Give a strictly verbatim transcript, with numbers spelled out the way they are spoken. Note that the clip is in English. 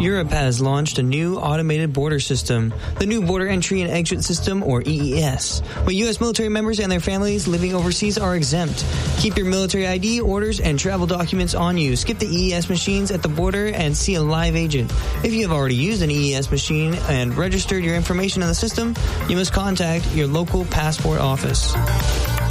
Europe has launched a new automated border system, the new Border Entry and Exit System, or E E S, where U S military members and their families living overseas are exempt. Keep your military I D, orders, and travel documents on you. Skip the E E S machines at the border and see a live agent. If you have already used an E E S machine and registered your information in the system, you must contact your local passport office.